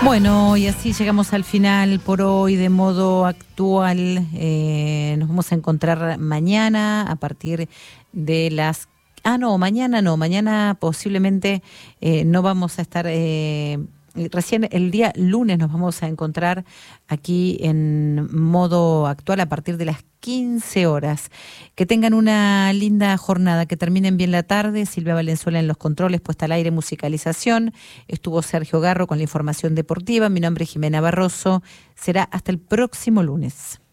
Bueno, y así llegamos al final por hoy de modo actual. Nos vamos a encontrar mañana a partir de las... mañana posiblemente no vamos a estar... recién el día lunes nos vamos a encontrar aquí en modo actual a partir de las 15 horas. Que tengan una linda jornada, que terminen bien la tarde. Silvia Valenzuela en los controles, puesta al aire, musicalización. Estuvo Sergio Garro con la información deportiva. Mi nombre es Jimena Barroso. Será hasta el próximo lunes.